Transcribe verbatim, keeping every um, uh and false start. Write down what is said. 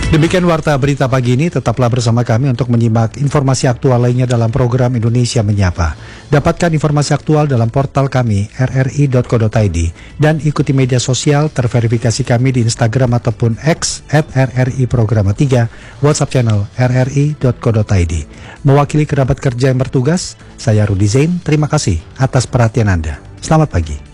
Demikian warta berita pagi ini, tetaplah bersama kami untuk menyimak informasi aktual lainnya dalam program Indonesia Menyapa. Dapatkan informasi aktual dalam portal kami r r i dot co dot i d dan ikuti media sosial terverifikasi kami di Instagram ataupun X at r r i programa tiga, WhatsApp channel r r i dot co dot i d. Mewakili kerabat kerja yang bertugas, saya Rudi Zain, terima kasih atas perhatian Anda. Selamat pagi.